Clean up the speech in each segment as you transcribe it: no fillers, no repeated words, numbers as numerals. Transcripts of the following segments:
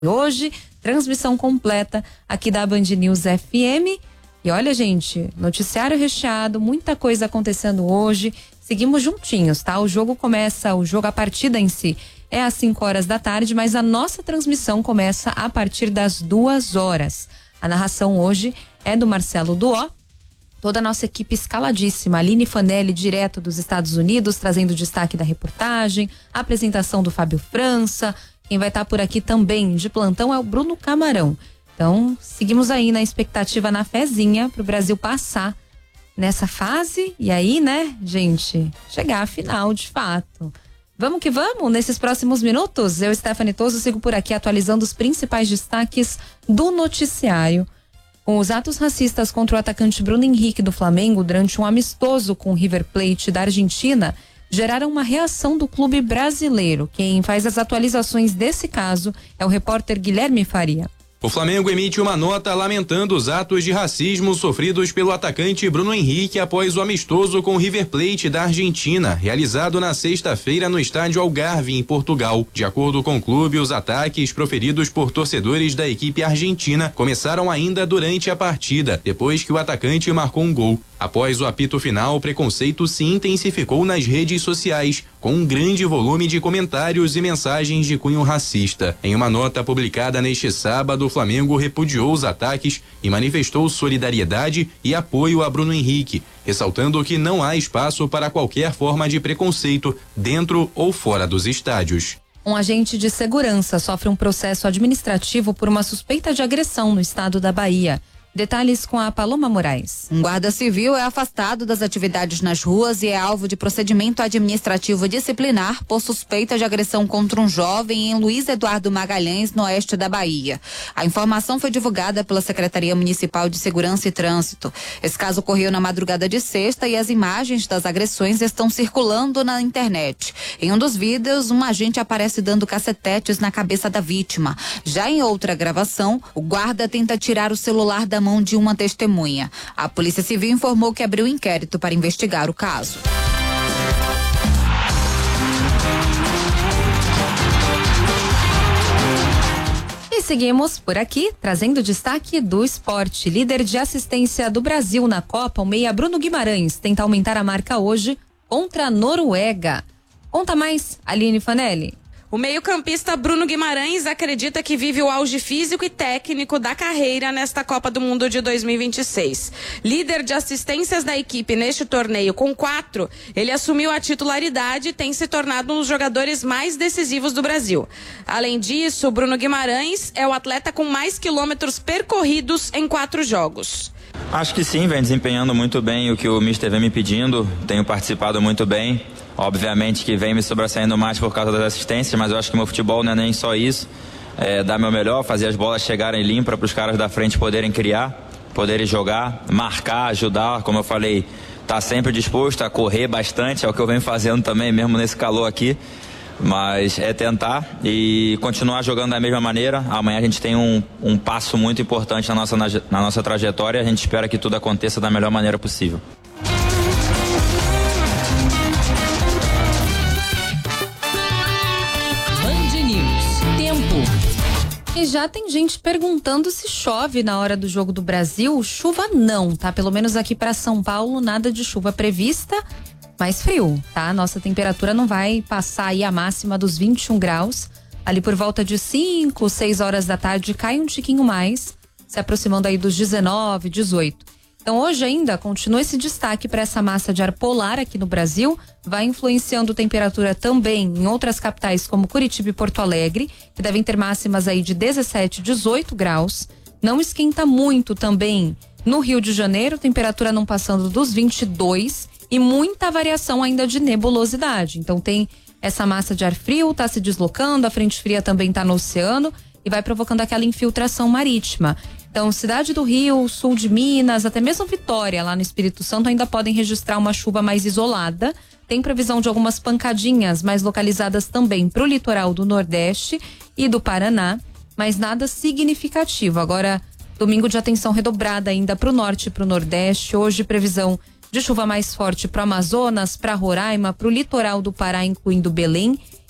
Hoje, transmissão completa aqui da Band News FM. E olha, gente, noticiário recheado, muita coisa acontecendo hoje. Seguimos juntinhos, tá? O jogo, a partida em si é às 5 horas da tarde, mas a nossa transmissão começa a partir das 2 horas. A narração hoje é do Marcelo Duó. Toda a nossa equipe escaladíssima, Aline Fanelli, direto dos Estados Unidos, trazendo destaque da reportagem, a apresentação do Fábio França. Quem vai estar por aqui também de plantão é o Bruno Camarão. Então, seguimos aí na expectativa, na fezinha, pro Brasil passar nessa fase e aí, né, gente, chegar à final de fato. Vamos que vamos, nesses próximos minutos, eu, Stephanie Toso, sigo por aqui atualizando os principais destaques do noticiário. Com os atos racistas contra o atacante Bruno Henrique do Flamengo durante um amistoso com o River Plate da Argentina geraram uma reação do clube brasileiro. Quem faz as atualizações desse caso é o repórter Guilherme Faria. O Flamengo emite uma nota lamentando os atos de racismo sofridos pelo atacante Bruno Henrique após o amistoso com o River Plate da Argentina, realizado na sexta-feira no estádio Algarve, em Portugal. De acordo com o clube, os ataques proferidos por torcedores da equipe argentina começaram ainda durante a partida, depois que o atacante marcou um gol. Após o apito final, o preconceito se intensificou nas redes sociais, com um grande volume de comentários e mensagens de cunho racista. Em uma nota publicada neste sábado, o Flamengo repudiou os ataques e manifestou solidariedade e apoio a Bruno Henrique, ressaltando que não há espaço para qualquer forma de preconceito dentro ou fora dos estádios. Um agente de segurança sofre um processo administrativo por uma suspeita de agressão no estado da Bahia. Detalhes com a Paloma Moraes. Um guarda civil é afastado das atividades nas ruas e é alvo de procedimento administrativo disciplinar por suspeita de agressão contra um jovem em Luiz Eduardo Magalhães, no oeste da Bahia. A informação foi divulgada pela Secretaria Municipal de Segurança e Trânsito. Esse caso ocorreu na madrugada de sexta e as imagens das agressões estão circulando na internet. Em um dos vídeos, um agente aparece dando cacetetes na cabeça da vítima. Já em outra gravação, o guarda tenta tirar o celular da mão de uma testemunha. A Polícia Civil informou que abriu inquérito para investigar o caso. E seguimos por aqui, trazendo destaque do esporte. Líder de assistência do Brasil na Copa, o meia Bruno Guimarães, tenta aumentar a marca hoje contra a Noruega. Conta mais, Aline Fanelli. O meio-campista Bruno Guimarães acredita que vive o auge físico e técnico da carreira nesta Copa do Mundo de 2026. Líder de assistências da equipe neste torneio com 4, ele assumiu a titularidade e tem se tornado um dos jogadores mais decisivos do Brasil. Além disso, Bruno Guimarães é o atleta com mais quilômetros percorridos em 4 jogos. Acho que sim, vem desempenhando muito bem o que o Mister vem me pedindo, tenho participado muito bem. Obviamente que vem me sobressaindo mais por causa das assistências, mas eu acho que meu futebol não é nem só isso. É dar meu melhor, fazer as bolas chegarem limpas para os caras da frente poderem criar, poderem jogar, marcar, ajudar, como eu falei, tá sempre disposto a correr bastante, é o que eu venho fazendo também, mesmo nesse calor aqui. Mas é tentar e continuar jogando da mesma maneira. Amanhã a gente tem um passo muito importante na nossa trajetória. A gente espera que tudo aconteça da melhor maneira possível. Band News. Tempo. E já tem gente perguntando se chove na hora do jogo do Brasil. Chuva não, tá? Pelo menos aqui para São Paulo, nada de chuva prevista. Mais frio, tá? Nossa temperatura não vai passar aí a máxima dos 21 graus. Ali por volta de 5, 6 horas da tarde cai um tiquinho mais, se aproximando aí dos 19, 18. Então hoje ainda continua esse destaque para essa massa de ar polar aqui no Brasil, vai influenciando temperatura também em outras capitais como Curitiba e Porto Alegre, que devem ter máximas aí de 17, 18 graus. Não esquenta muito também no Rio de Janeiro, temperatura não passando dos 22 e muita variação ainda de nebulosidade. Então tem essa massa de ar frio, tá se deslocando, a frente fria também tá no oceano e vai provocando aquela infiltração marítima. Então, cidade do Rio, sul de Minas, até mesmo Vitória, lá no Espírito Santo, ainda podem registrar uma chuva mais isolada. Tem previsão de algumas pancadinhas mais localizadas também para o litoral do Nordeste e do Paraná, mas nada significativo. Agora, domingo de atenção redobrada ainda para o norte e para o Nordeste. Hoje, previsão de chuva mais forte para o Amazonas, para Roraima, para o litoral do Pará, incluindo Belém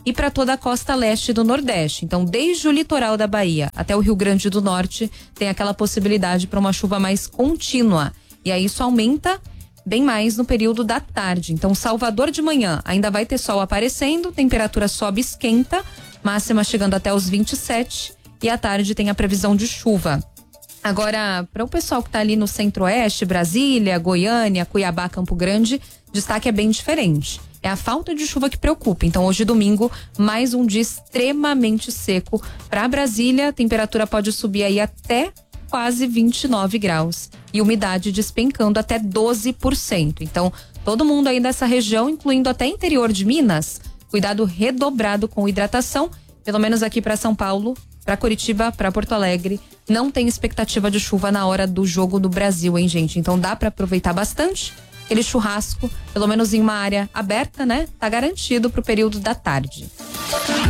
e para toda a costa leste do Nordeste. Então, desde o litoral da Bahia até o Rio Grande do Norte, tem aquela possibilidade para uma chuva mais contínua. E aí isso aumenta bem mais no período da tarde. Então, Salvador de manhã ainda vai ter sol aparecendo, temperatura sobe e esquenta, máxima chegando até os 27, e à tarde tem a previsão de chuva. Agora, para o pessoal que está ali no Centro-Oeste, Brasília, Goiânia, Cuiabá, Campo Grande, destaque é bem diferente. É a falta de chuva que preocupa. Então, hoje, domingo, mais um dia extremamente seco. Para Brasília, a temperatura pode subir aí até quase 29 graus. E umidade despencando até 12%. Então, todo mundo aí dessa região, incluindo até interior de Minas, cuidado redobrado com hidratação. Pelo menos aqui para São Paulo, para Curitiba, para Porto Alegre, não tem expectativa de chuva na hora do jogo do Brasil, hein, gente? Então dá para aproveitar bastante. Aquele churrasco, pelo menos em uma área aberta, né? Tá garantido pro período da tarde.